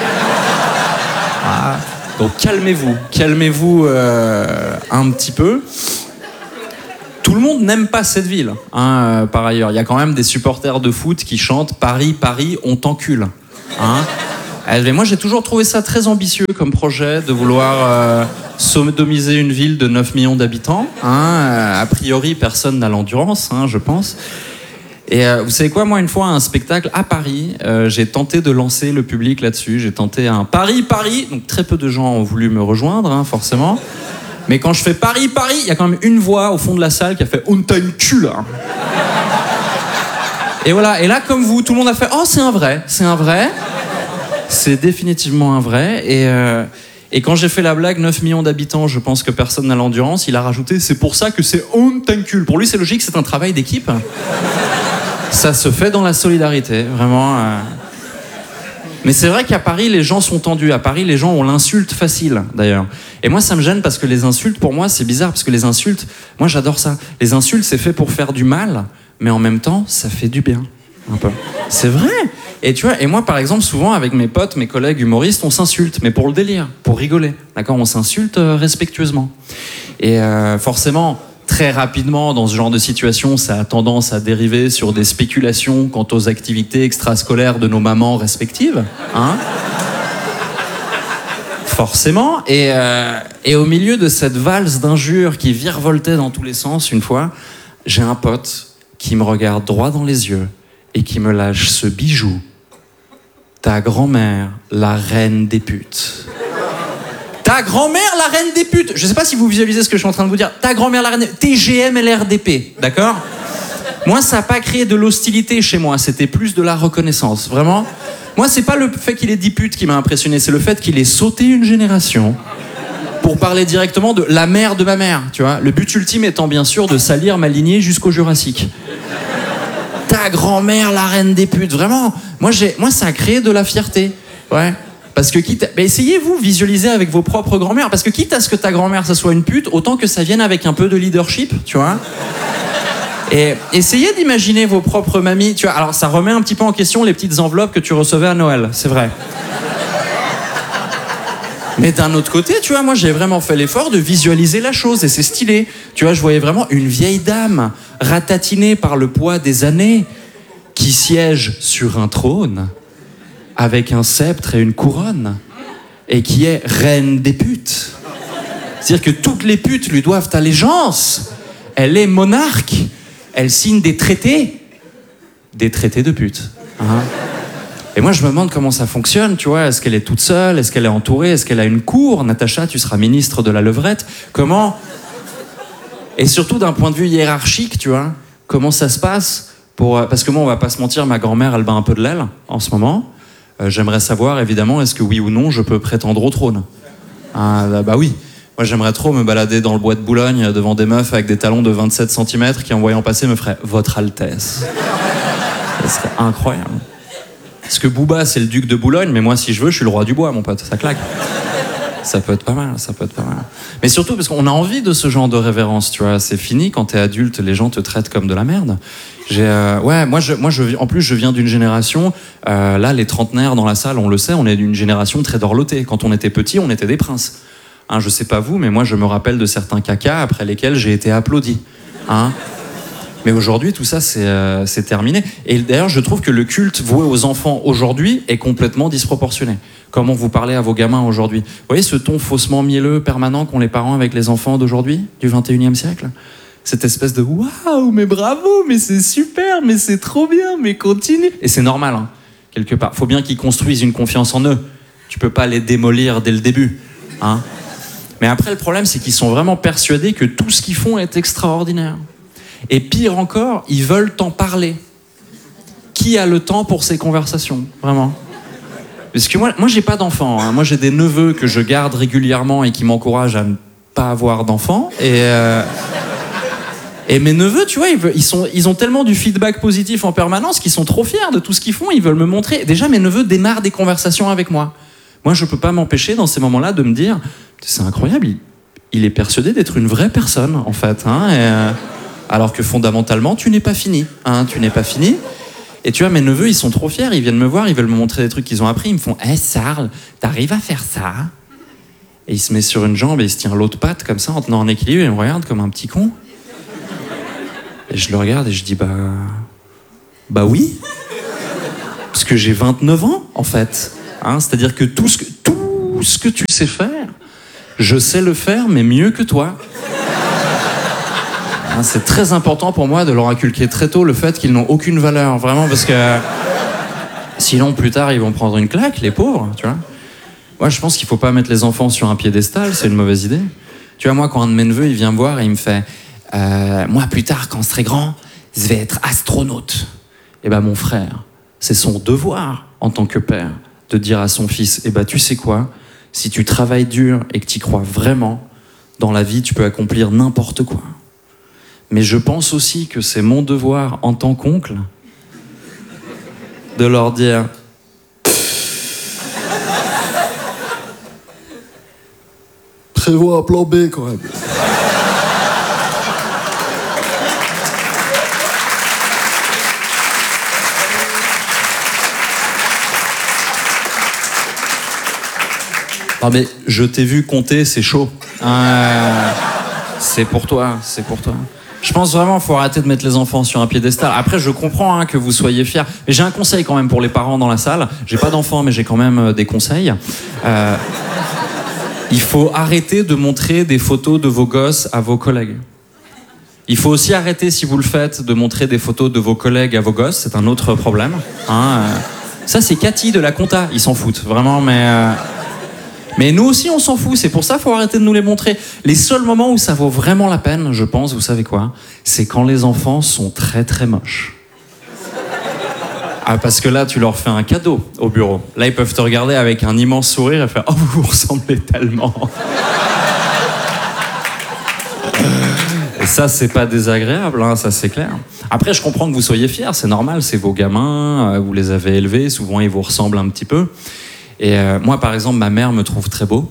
Donc calmez-vous un petit peu. Tout le monde n'aime pas cette ville, hein, par ailleurs. Il y a quand même des supporters de foot qui chantent « Paris, Paris, on t'encule !» hein. Mais moi, j'ai toujours trouvé ça très ambitieux comme projet de vouloir sodomiser une ville de 9 millions d'habitants. A priori, personne n'a l'endurance, je pense. Et vous savez quoi, moi, une fois, à un spectacle à Paris, j'ai tenté de lancer le public là-dessus. J'ai tenté un Paris. Donc très peu de gens ont voulu me rejoindre, forcément. Mais quand je fais Paris, il y a quand même une voix au fond de la salle qui a fait « On t'a une cul, là !» Et voilà, et là, comme vous, tout le monde a fait « Oh, c'est un vrai. C'est définitivement un vrai. » Et quand j'ai fait la blague 9 millions d'habitants, je pense que personne n'a l'endurance, il a rajouté « C'est pour ça que c'est on t'incule ». Pour lui, c'est logique, c'est un travail d'équipe. Ça se fait dans la solidarité, vraiment. Mais c'est vrai qu'à Paris, les gens sont tendus. À Paris, les gens ont l'insulte facile, d'ailleurs. Et moi, ça me gêne parce que les insultes, pour moi, c'est bizarre. Parce que les insultes, moi, j'adore ça. Les insultes, c'est fait pour faire du mal, mais en même temps, ça fait du bien. Un peu. C'est vrai. Et tu vois, et moi, par exemple, souvent, avec mes potes, mes collègues humoristes, on s'insulte, mais pour le délire, pour rigoler. D'accord ? On s'insulte respectueusement. Et forcément, très rapidement, dans ce genre de situation, ça a tendance à dériver sur des spéculations quant aux activités extrascolaires de nos mamans respectives. Forcément. Et au milieu de cette valse d'injures qui virevoltait dans tous les sens, une fois, j'ai un pote qui me regarde droit dans les yeux et qui me lâche ce bijou. Ta grand-mère, la reine des putes. Ta grand-mère, la reine des putes. Je sais pas si vous visualisez ce que je suis en train de vous dire. Ta grand-mère, la reine des... TGM LRDP, d'accord ? Moi, ça n'a pas créé de l'hostilité chez moi. C'était plus de la reconnaissance, vraiment. Moi, c'est pas le fait qu'il ait dit pute qui m'a impressionné. C'est le fait qu'il ait sauté une génération pour parler directement de la mère de ma mère, tu vois. Le but ultime étant bien sûr de salir ma lignée jusqu'au Jurassique. Ta grand-mère, la reine des putes. Vraiment, moi, ça a créé de la fierté. Ouais. Parce que essayez-vous visualiser avec vos propres grand-mères. Parce que quitte à ce que ta grand-mère, ça soit une pute, autant que ça vienne avec un peu de leadership, tu vois. Et essayez d'imaginer vos propres mamies. Tu vois, alors ça remet un petit peu en question les petites enveloppes que tu recevais à Noël, c'est vrai. Mais d'un autre côté, tu vois, moi j'ai vraiment fait l'effort de visualiser la chose et c'est stylé. Tu vois, je voyais vraiment une vieille dame ratatinée par le poids des années qui siège sur un trône avec un sceptre et une couronne et qui est reine des putes. C'est-à-dire que toutes les putes lui doivent allégeance. Elle est monarque. Elle signe des traités de putes. Et moi, je me demande comment ça fonctionne, tu vois. Est-ce qu'elle est toute seule ? Est-ce qu'elle est entourée ? Est-ce qu'elle a une cour ? Natacha, tu seras ministre de la levrette. Comment ? Et surtout, d'un point de vue hiérarchique, tu vois, comment ça se passe parce que moi, on va pas se mentir, ma grand-mère, elle bat un peu de l'aile en ce moment. J'aimerais savoir, évidemment, est-ce que oui ou non, je peux prétendre au trône ? Bah oui. Moi, j'aimerais trop me balader dans le bois de Boulogne devant des meufs avec des talons de 27 cm qui, en voyant passer, me feraient « Votre Altesse ». Ça serait incroyable. Parce que Booba, c'est le duc de Boulogne, mais moi, si je veux, je suis le roi du bois, mon pote. Ça claque. Ça peut être pas mal. Mais surtout parce qu'on a envie de ce genre de révérence, tu vois. C'est fini, quand t'es adulte, les gens te traitent comme de la merde. En plus, je viens d'une génération, là, les trentenaires dans la salle, on le sait, on est d'une génération très dorlotée. Quand on était petit, on était des princes. Je sais pas vous, mais moi, je me rappelle de certains cacas après lesquels j'ai été applaudi. Mais aujourd'hui, tout ça, c'est terminé. Et d'ailleurs, je trouve que le culte voué aux enfants aujourd'hui est complètement disproportionné. Comment vous parlez à vos gamins aujourd'hui ? Vous voyez ce ton faussement mielleux permanent qu'ont les parents avec les enfants d'aujourd'hui, du 21e siècle ? Cette espèce de « Waouh, mais bravo, mais c'est super, mais c'est trop bien, mais continue !» Et c'est normal, quelque part. Faut bien qu'ils construisent une confiance en eux. Tu peux pas les démolir dès le début, Mais après, le problème, c'est qu'ils sont vraiment persuadés que tout ce qu'ils font est extraordinaire. Et pire encore, ils veulent t'en parler. Qui a le temps pour ces conversations, vraiment ? Parce que moi j'ai pas d'enfants. Moi, j'ai des neveux que je garde régulièrement et qui m'encouragent à ne pas avoir d'enfants. Et mes neveux, tu vois, ils ont tellement du feedback positif en permanence qu'ils sont trop fiers de tout ce qu'ils font. Ils veulent me montrer. Déjà, mes neveux démarrent des conversations avec moi. Moi, je peux pas m'empêcher dans ces moments-là de me dire, c'est incroyable, il est persuadé d'être une vraie personne, en fait. Alors que fondamentalement, tu n'es pas fini. Tu n'es pas fini. Et tu vois, mes neveux, ils sont trop fiers. Ils viennent me voir, ils veulent me montrer des trucs qu'ils ont appris. Ils me font « Hey, Sarl, t'arrives à faire ça ?» Et il se met sur une jambe et il se tient l'autre patte comme ça, en tenant en équilibre. Et il me regarde comme un petit con. Et je le regarde et je dis « Bah oui. » Parce que j'ai 29 ans, en fait. Hein, c'est-à-dire que tout ce que tu sais faire, je sais le faire, mais mieux que toi. Hein, c'est très important pour moi de leur inculquer très tôt le fait qu'ils n'ont aucune valeur, vraiment, parce que sinon, plus tard, ils vont prendre une claque, les pauvres, tu vois. Moi, je pense qu'il faut pas mettre les enfants sur un piédestal, c'est une mauvaise idée. Tu vois, moi, quand un de mes neveux, il vient me voir et il me fait moi, plus tard, quand je serai grand, je vais être astronaute. Eh ben, mon frère, c'est son devoir, en tant que père, de dire à son fils, eh ben, tu sais quoi, si tu travailles dur et que tu y crois vraiment, dans la vie, tu peux accomplir n'importe quoi. Mais je pense aussi que c'est mon devoir, en tant qu'oncle, de leur dire prévois un plan B quand même. Non mais je t'ai vu compter, c'est chaud. C'est pour toi, c'est pour toi. Je pense vraiment qu'il faut arrêter de mettre les enfants sur un piédestal. Après, je comprends que vous soyez fiers. Mais j'ai un conseil quand même pour les parents dans la salle. J'ai pas d'enfants, mais j'ai quand même des conseils. Il faut arrêter de montrer des photos de vos gosses à vos collègues. Il faut aussi arrêter, si vous le faites, de montrer des photos de vos collègues à vos gosses. C'est un autre problème. Ça, c'est Cathy de la compta. Ils s'en foutent, vraiment, mais nous aussi, on s'en fout. C'est pour ça qu'il faut arrêter de nous les montrer. Les seuls moments où ça vaut vraiment la peine, je pense, vous savez quoi ? C'est quand les enfants sont très très moches. Ah, parce que là, tu leur fais un cadeau au bureau. Là, ils peuvent te regarder avec un immense sourire et faire « Oh, vous vous ressemblez tellement !» Et ça, c'est pas désagréable, ça c'est clair. Après, je comprends que vous soyez fiers, c'est normal, c'est vos gamins, vous les avez élevés, souvent ils vous ressemblent un petit peu. Et moi, par exemple, ma mère me trouve très beau.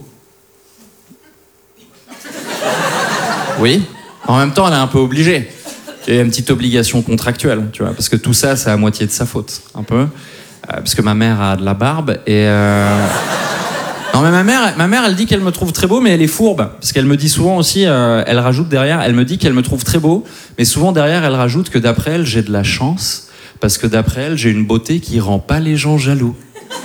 Oui. En même temps, elle est un peu obligée. Il y a une petite obligation contractuelle, tu vois, parce que tout ça, c'est à moitié de sa faute, un peu. Parce que ma mère a de la barbe et... Non, mais ma mère, elle dit qu'elle me trouve très beau, mais elle est fourbe. Parce qu'elle me dit souvent aussi, elle rajoute derrière, elle me dit qu'elle me trouve très beau, mais souvent derrière, elle rajoute que d'après elle, j'ai de la chance, parce que d'après elle, j'ai une beauté qui rend pas les gens jaloux.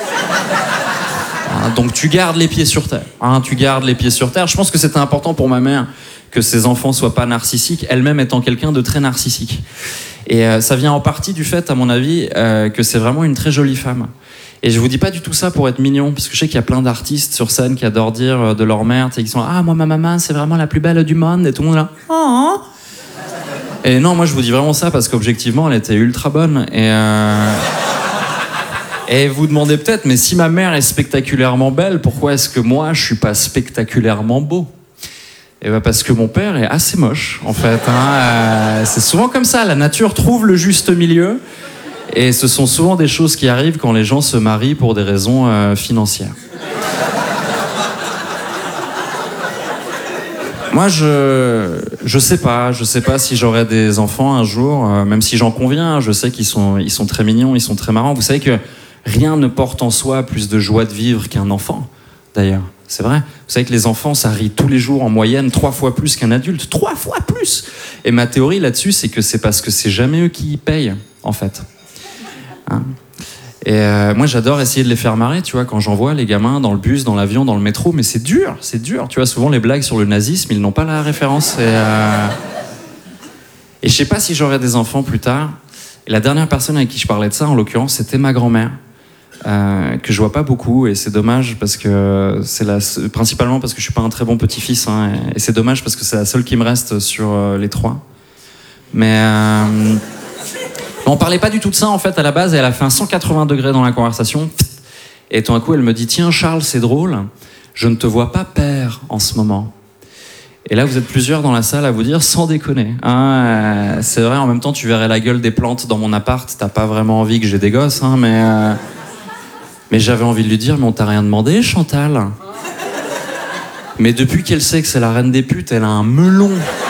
Donc tu gardes les pieds sur terre. Tu gardes les pieds sur terre. Je pense que c'était important pour ma mère que ses enfants soient pas narcissiques, elle-même étant quelqu'un de très narcissique. Et ça vient en partie du fait, à mon avis, que c'est vraiment une très jolie femme. Et je vous dis pas du tout ça pour être mignon, parce que je sais qu'il y a plein d'artistes sur scène qui adorent dire de leur mère, qui sont « Ah, moi, ma maman, c'est vraiment la plus belle du monde », et tout le monde est là « Oh !» Et non, moi, je vous dis vraiment ça, parce qu'objectivement, elle était ultra bonne. Et vous demandez peut-être, mais si ma mère est spectaculairement belle, pourquoi est-ce que moi, je suis pas spectaculairement beau ? Et ben parce que mon père est assez moche, en fait. C'est souvent comme ça, la nature trouve le juste milieu. Et ce sont souvent des choses qui arrivent quand les gens se marient pour des raisons financières. Moi, je sais pas si j'aurai des enfants un jour, même si j'en conviens, je sais qu'ils sont très mignons, ils sont très marrants. Vous savez que rien ne porte en soi plus de joie de vivre qu'un enfant, d'ailleurs. C'est vrai. Vous savez que les enfants, ça rit tous les jours en moyenne 3 fois plus qu'un adulte. 3 fois plus. Et ma théorie là-dessus, c'est que c'est parce que c'est jamais eux qui payent, en fait. Et moi, j'adore essayer de les faire marrer, tu vois, quand j'en vois les gamins dans le bus, dans l'avion, dans le métro, mais c'est dur. Tu vois, souvent les blagues sur le nazisme, ils n'ont pas la référence. Et je sais pas si j'aurai des enfants plus tard. Et la dernière personne avec qui je parlais de ça, en l'occurrence, c'était ma grand-mère. Que je vois pas beaucoup, et c'est dommage parce que principalement parce que je suis pas un très bon petit-fils, et c'est dommage parce que c'est la seule qui me reste sur les 3. Mais on parlait pas du tout de ça en fait à la base, et elle a fait un 180 degrés dans la conversation, et tout d'un coup elle me dit « Tiens Charles, c'est drôle, je ne te vois pas père en ce moment ». Et là vous êtes plusieurs dans la salle à vous dire sans déconner, c'est vrai, en même temps tu verrais la gueule des plantes dans mon appart, t'as pas vraiment envie que j'ai des gosses, mais j'avais envie de lui dire « Mais on t'a rien demandé, Chantal ?» Mais depuis qu'elle sait que c'est la reine des putes, elle a un melon.